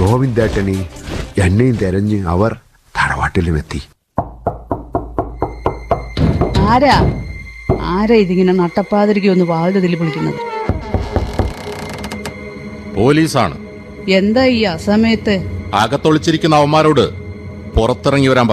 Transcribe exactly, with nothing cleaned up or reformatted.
ഗോവിന്ദേട്ടനെ എന്നെയും തെരഞ്ഞ് അവർ തറവാട്ടിലുമെത്തി. ആരാ ആരാ ഇതിങ്ങനെ നട്ടപ്പാതിരിക്ക് ഒന്ന് വാതിൽ വിളിക്കുന്നത്? പോലീസാണ്. എന്താ ഈ അസമയത്ത്? അകത്തൊളിച്ചിരിക്കുന്ന അവന്മാരോട് പുറത്തിറങ്ങി വരാൻ